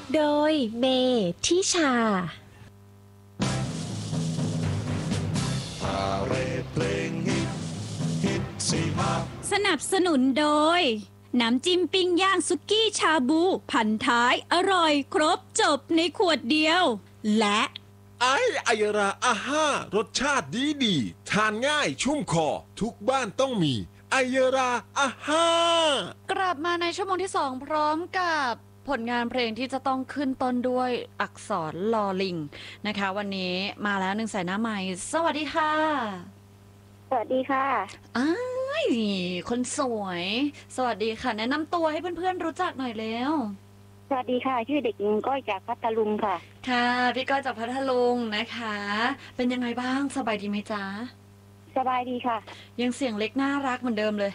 โดยเมทิชาเพลงฮิตสีมาสนับสนุนโดยน้ำจิ้มปิ้งย่างสุกี้ชาบูพันท้ายอร่อยครบจบในขวดเดียวและไอยราอาห้ารสชาติดีทานง่ายชุ่มคอทุกบ้านต้องมีไอยราอาห้ากลับมาในชั่วโมงที่2พร้อมกับผลงานเพลงที่จะต้องขึ้นต้นด้วยอักษรลอลิงนะคะวันนี้มาแล้วหนึ่งสายหน้าใหม่สวัสดีค่ะสวัสดีค่ะอ้ายคนสวยสวัสดีค่ะแนะนำตัวให้เพื่อนๆรู้จักหน่อยเร็วสวัสดีค่ะชื่อเด็กหญิงก้อยจากพัทลุงค่ะค่ะพี่ก้อยจากพัทลุงนะคะเป็นยังไงบ้างสบายดีไหมจ๊ะสบายดีค่ะยังเสียงเล็กน่ารักเหมือนเดิมเลย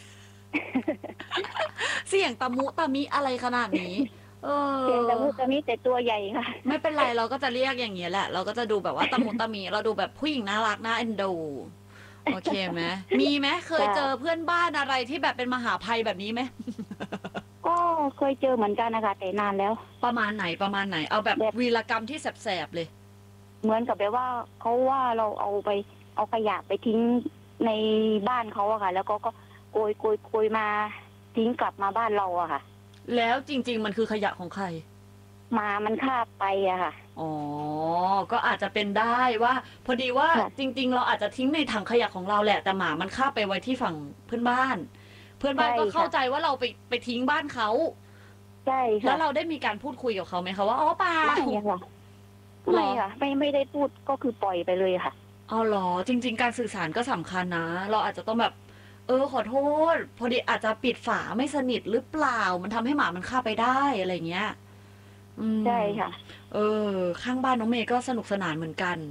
เสียงตะมุตะมิอะไรขนาดนี้เสียงตะมุตะมิแต่ตัวใหญ่ค่ะไม่เป็นไรเราก็จะเรียกอย่างนี้แหละเราก็จะดูแบบว่าตะมุตะมิเราดูแบบผู้หญิงน่ารักน่าเอ็นดูโอเคไหมมีไหมเคยเจอเพื่อนบ้านอะไรที่แบบเป็นมหาภัยแบบนี้ไหมก็เคยเจอเหมือนกันนะคะแต่นานแล้วประมาณไหนเอาแบบวีรกรรมที่แสบๆเลยเหมือนกับแบบว่าเขาว่าเราเอาขยะไปทิ้งในบ้านเขาอะค่ะแล้วก็โกยมาทิ้งกลับมาบ้านเราอะค่ะแล้วจริงๆมันคือขยะของใครมันคาบไปอะค่ะอ๋อก็อาจจะเป็นได้ว่าพอดีว่าจริงๆเราอาจจะทิ้งในถังขยะของเราแหละแต่หมามันคาบไปไว้ที่ฝั่งเพื่อนบ้านก็เข้าใจว่าเราไปทิ้งบ้านเขาใช่ค่ะแล้วเราได้มีการพูดคุยกับเขาไหมคะว่าอ๋อเปล่าไม่ค่ะไม่ได้พูดก็คือปล่อยไปเลยค่ะอ๋อเหรอจริงๆการสื่อสารก็สำคัญนะเราอาจจะต้องแบบขอโทษพอดีอาจจะปิดฝาไม่สนิทหรือเปล่ามันทำให้หมามันเข้าไปได้อะไรเงี้ยใช่ค่ะข้างบ้านน้องเมย์ก็สนุกสนานเหมือนกัน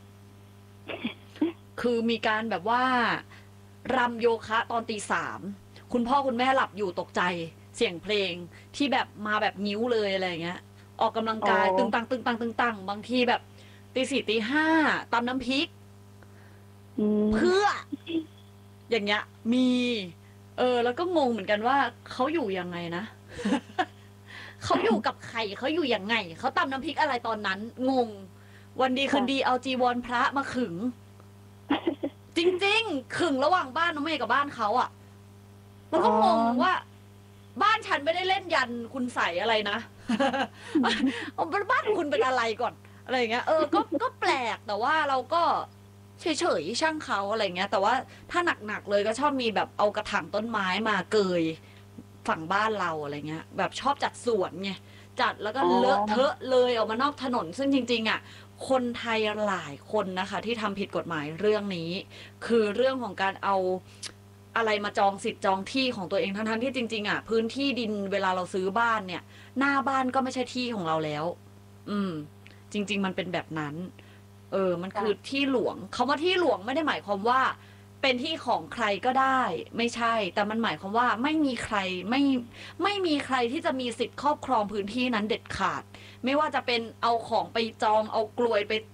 คือมีการแบบว่ารำโยคะตอนตี 3คุณพ่อคุณแม่หลับอยู่ตกใจเสียงเพลงที่แบบมาแบบนิ้วเลยอะไรเงี้ยออกกำลังกายตึงตังบางทีแบบตี 4ตี 5ตำน้ำพริกเพื่ออย่างเงี้ยมีแล้วก็งงเหมือนกันว่าเขาอยู่ยังไงนะ เขาอยู่กับใครเขาอยู่ยังไงเขาตำน้ำพริกอะไรตอนนั้นงงวันดีคืนดีเอาจีวรพระมาขึง จริงๆขึงระหว่างบ้านน้องเมย์กับบ้านเขาอ่ะแล้วก็งงว่าบ้านฉันไม่ได้เล่นยันคุณใส่อะไรนะ บ้านคุณเป็นอะไรก่อนอะไรอย่างเงี้ยก็แปลกแต่ว่าเราก็เฉยๆช่างเขาอะไรเงี้ยแต่ว่าถ้าหนักๆเลยก็ชอบมีแบบเอากระถางต้นไม้มาเกยฝั่งบ้านเราอะไรเงี้ยแบบชอบจัดสวนไงจัดแล้วก็เลอะเทอะเลยออกมานอกถนนซึ่งจริงๆอ่ะคนไทยหลายคนนะคะที่ทำผิดกฎหมายเรื่องนี้คือเรื่องของการเอาอะไรมาจองสิทธิ์จองที่ของตัวเองทั้งๆที่จริงๆอ่ะพื้นที่ดินเวลาเราซื้อบ้านเนี่ยหน้าบ้านก็ไม่ใช่ที่ของเราแล้วจริงๆมันเป็นแบบนั้นมันคือที่หลวงคำว่าที่หลวงไม่ได้หมายความว่าเป็นที่ของใครก็ได้ไม่ใช่แต่มันหมายความว่าไม่มีใครไม่มีใครที่จะมีสิทธิ์ครอบครองพื้นที่นั้นเด็ดขาดไม่ว่าจะเป็นเอาของไปจองเอากลวยไป